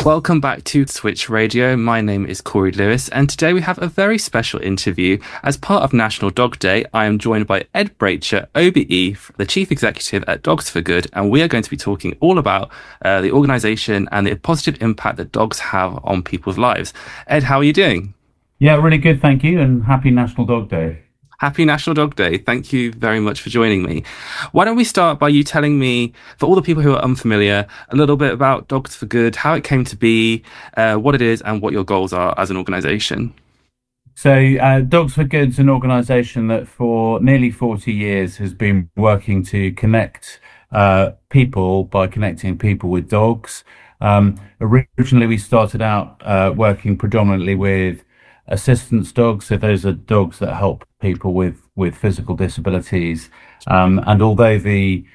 Welcome back to Switch Radio. My name is Corey Lewis, and today we have a very special interview. As part of National Dog Day, I am joined by Ed Braicher, OBE, the Chief Executive at Dogs for Good, and we are going to be talking all about the organisation and the positive impact that dogs have on people's lives. Ed, how are you doing? Yeah, really good, thank you, and happy National Dog Day. Happy National Dog Day. Thank you very much for joining me. Why don't we start by you telling me, for all the people who are unfamiliar, a little bit about Dogs for Good, how it came to be, what it is, and what your goals are as an organisation. So, Dogs for Good is an organisation that for nearly 40 years has been working to connect people by connecting people with dogs. Originally, we started out working predominantly with assistance dogs, so those are dogs that help people with physical disabilities. And although the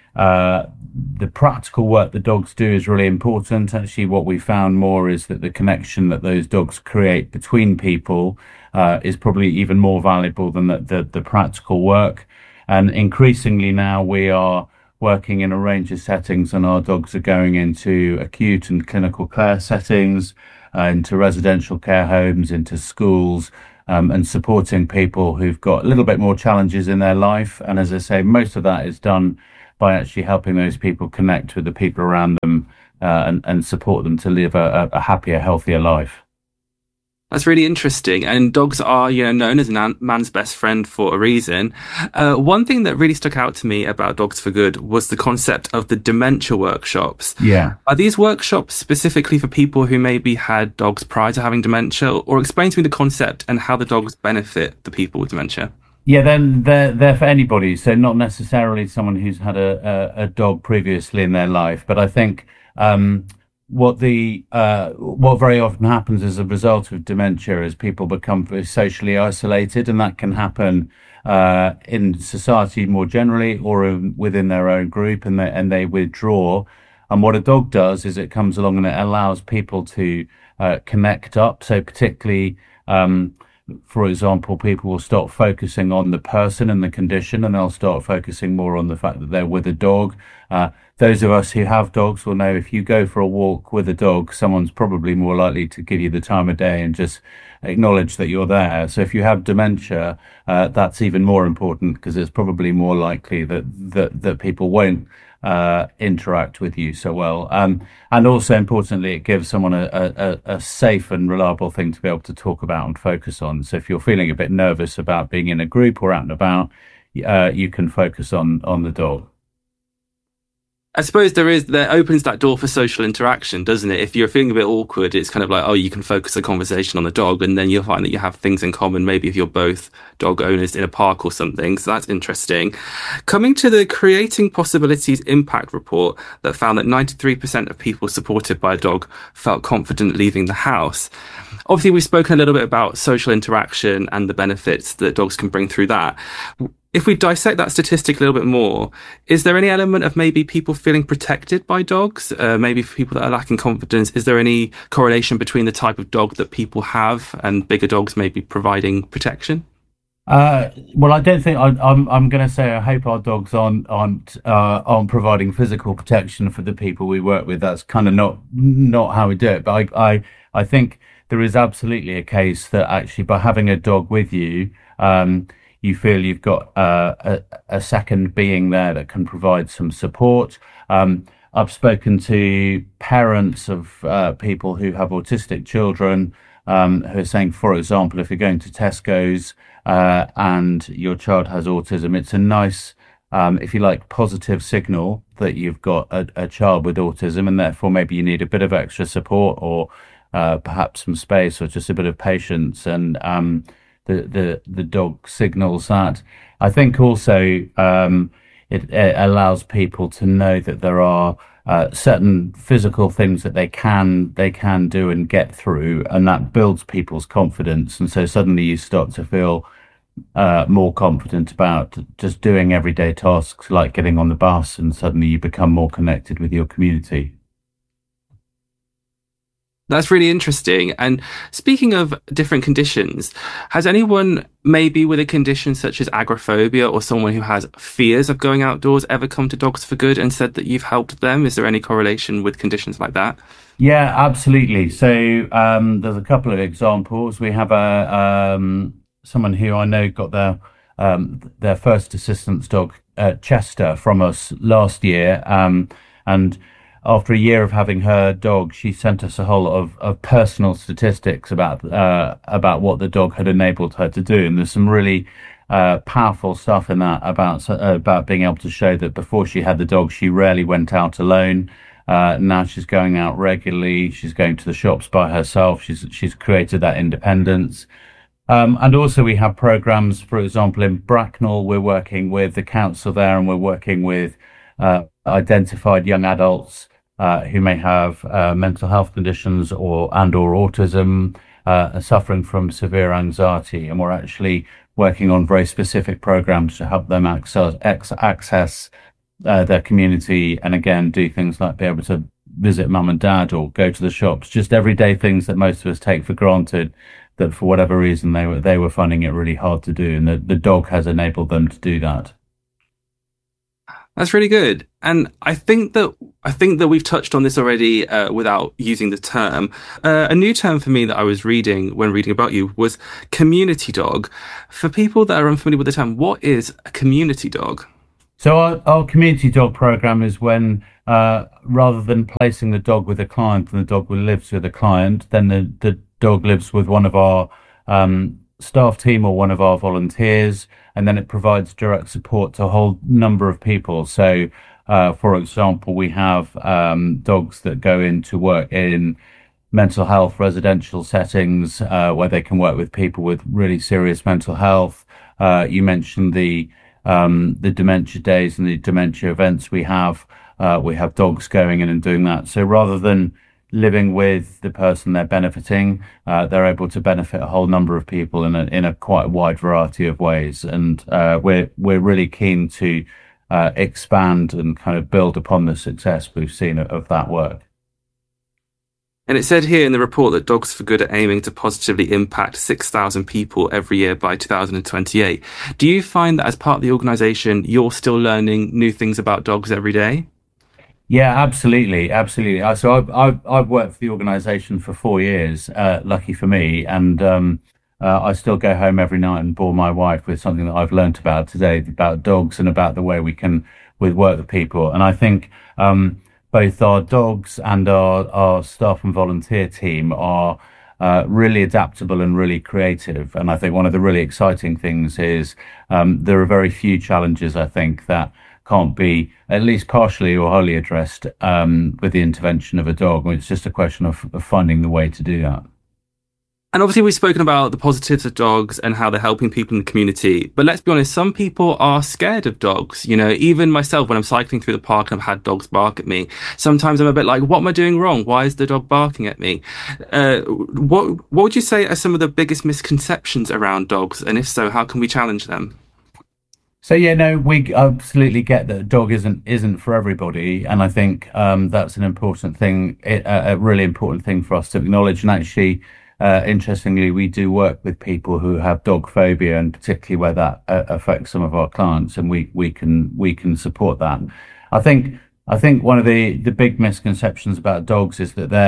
practical work the dogs do is really important, actually what we found more is that the connection that those dogs create between people is probably even more valuable than the practical work. And increasingly now we are working in a range of settings, and our dogs are going into acute and clinical care settings, into residential care homes, into schools, and supporting people who've got a little bit more challenges in their life. And as I say, most of that is done by actually helping those people connect with the people around them and support them to live a happier, healthier life. That's really interesting. And dogs are, known as man's best friend for a reason. One thing that really stuck out to me about Dogs for Good was the concept of the dementia workshops. Yeah. Are these workshops specifically for people who maybe had dogs prior to having dementia? Or explain to me the concept and how the dogs benefit the people with dementia. Yeah, then they're for anybody. So not necessarily someone who's had a dog previously in their life. But I think what very often happens as a result of dementia is people become very socially isolated, and that can happen in society more generally or within their own group, and they withdraw. And what a dog does is it comes along and it allows people to connect up. So particularly, for example, people will start focusing on the person and the condition, and they'll start focusing more on the fact that they're with a dog. Those of us who have dogs will know if you go for a walk with a dog, someone's probably more likely to give you the time of day and just acknowledge that you're there. So if you have dementia, that's even more important, because it's probably more likely that people won't interact with you so well. And also importantly, it gives someone a safe and reliable thing to be able to talk about and focus on. So if you're feeling a bit nervous about being in a group or out and about, you can focus on the dog. I suppose that opens that door for social interaction, doesn't it? If you're feeling a bit awkward, it's kind of like, you can focus a conversation on the dog, and then you'll find that you have things in common, maybe if you're both dog owners in a park or something. So that's interesting. Coming to the Creating Possibilities Impact Report that found that 93% of people supported by a dog felt confident leaving the house. Obviously, we've spoken a little bit about social interaction and the benefits that dogs can bring through that. If we dissect that statistic a little bit more, is there any element of maybe people feeling protected by dogs? Maybe for people that are lacking confidence, is there any correlation between the type of dog that people have and bigger dogs maybe providing protection? Well, I don't think I'm going to say I hope our dogs aren't providing physical protection for the people we work with. That's kind of not how we do it. But I think there is absolutely a case that actually by having a dog with you, you feel you've got a second being there that can provide some support. I've spoken to parents of people who have autistic children who are saying, for example, if you're going to Tesco's and your child has autism, it's a nice, if you like, positive signal that you've got a child with autism, and therefore maybe you need a bit of extra support or perhaps some space or just a bit of patience. And the dog signals that. I think also it allows people to know that there are certain physical things that they can do and get through, and that builds people's confidence. And so suddenly you start to feel more confident about just doing everyday tasks like getting on the bus, and suddenly you become more connected with your community. That's really interesting. And speaking of different conditions, has anyone maybe with a condition such as agoraphobia or someone who has fears of going outdoors ever come to Dogs for Good and said that you've helped them? Is there any correlation with conditions like that? Yeah, absolutely. So there's a couple of examples. We have a someone who I know got their first assistance dog, Chester, from us last year, and after a year of having her dog, she sent us a whole lot of personal statistics about what the dog had enabled her to do, and there's some really powerful stuff in that about being able to show that before she had the dog, she rarely went out alone. Now she's going out regularly. She's going to the shops by herself. She's created that independence. And also we have programs, for example, in Bracknell, we're working with the council there, and we're working with identified young adults who may have mental health conditions or autism, suffering from severe anxiety, and we're actually working on very specific programs to help them access their community, and again do things like be able to visit mum and dad or go to the shops, just everyday things that most of us take for granted, that for whatever reason they were finding it really hard to do, and the dog has enabled them to do that. That's really good. And I think that we've touched on this already without using the term. A new term for me that I was reading when reading about you was community dog. For people that are unfamiliar with the term, what is a community dog? So our community dog program is when rather than placing the dog with a client and the dog lives with a client, then the dog lives with one of our staff team or one of our volunteers, and then it provides direct support to a whole number of people. So, for example, we have dogs that go into work in mental health residential settings where they can work with people with really serious mental health. You mentioned the dementia days and the dementia events we have. We have dogs going in and doing that. So rather than living with the person they're benefiting, they're able to benefit a whole number of people in a quite wide variety of ways. And we're really keen to expand and kind of build upon the success we've seen of that work. And it said here in the report that Dogs for Good are aiming to positively impact 6,000 people every year by 2028. Do you find that as part of the organisation, you're still learning new things about dogs every day? Yeah, absolutely, absolutely. So I've worked for the organisation for 4 years, lucky for me, and I still go home every night and bore my wife with something that I've learnt about today, about dogs and about the way we can work with people. And I think both our dogs and our staff and volunteer team are really adaptable and really creative. And I think one of the really exciting things is there are very few challenges, I think, that can't be at least partially or wholly addressed with the intervention of a dog. It's just a question of finding the way to do that. And obviously we've spoken about the positives of dogs and how they're helping people in the community. But let's be honest, some people are scared of dogs. You know, even myself, when I'm cycling through the park and I've had dogs bark at me, sometimes I'm a bit like, what am I doing wrong? Why is the dog barking at me? What would you say are some of the biggest misconceptions around dogs? And if so, how can we challenge them? So yeah, no, we absolutely get that a dog isn't for everybody, and I think that's an important thing, a really important thing for us to acknowledge. And actually, interestingly, we do work with people who have dog phobia, and particularly where that affects some of our clients, and we can support that. I think one of the big misconceptions about dogs is that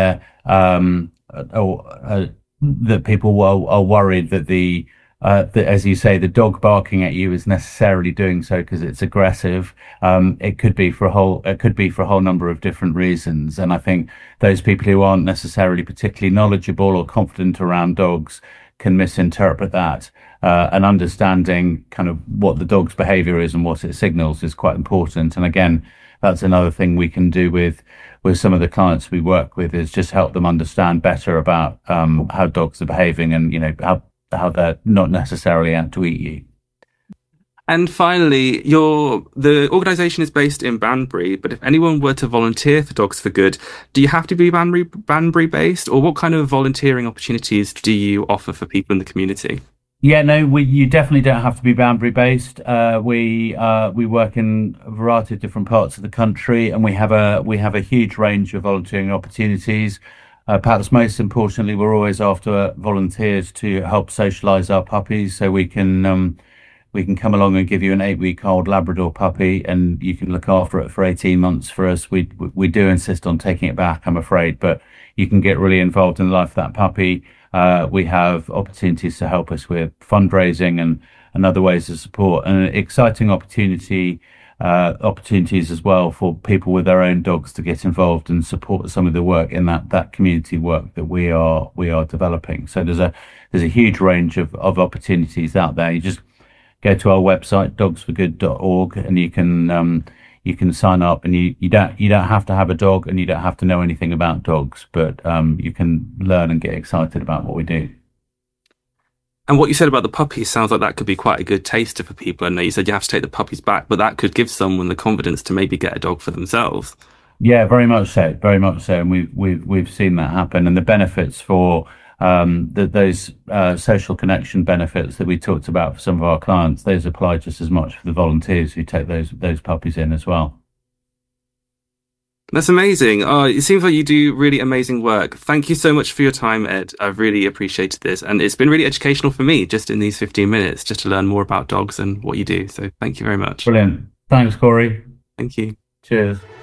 that people are worried that as you say, the dog barking at you is necessarily doing so because it's aggressive. It could be for a whole number of different reasons. And I think those people who aren't necessarily particularly knowledgeable or confident around dogs can misinterpret that. And understanding kind of what the dog's behavior is and what it signals is quite important. And again, that's another thing we can do with some of the clients we work with, is just help them understand better about how dogs are behaving, and how they're not necessarily out to eat you. And finally, the organisation is based in Banbury, but if anyone were to volunteer for Dogs for Good, do you have to be Banbury based, or what kind of volunteering opportunities do you offer for people in the community? Yeah, no, you definitely don't have to be Banbury based. We work in a variety of different parts of the country, and we have a huge range of volunteering opportunities. Perhaps most importantly, we're always after volunteers to help socialize our puppies, so we can come along and give you an 8-week-old Labrador puppy, and you can look after it for 18 months for us. We do insist on taking it back, I'm afraid, but you can get really involved in the life of that puppy. We have opportunities to help us with fundraising and other ways of support, and exciting opportunities as well for people with their own dogs to get involved and support some of the work in that community work that we are developing. So there's a huge range of opportunities out there. You just go to our website, dogsforgood.org, and you can sign up, and you don't have to have a dog, and you don't have to know anything about dogs, but you can learn and get excited about what we do. And what you said about the puppies sounds like that could be quite a good taster for people. I know you said you have to take the puppies back, but that could give someone the confidence to maybe get a dog for themselves. Yeah, very much so, very much so, and we've seen that happen, and the benefits for those social connection benefits that we talked about for some of our clients, those apply just as much for the volunteers who take those puppies in as well. That's amazing. It seems like you do really amazing work. Thank you so much for your time, Ed. I've really appreciated this. And it's been really educational for me just in these 15 minutes, just to learn more about dogs and what you do. So thank you very much. Brilliant. Thanks, Corey. Thank you. Cheers.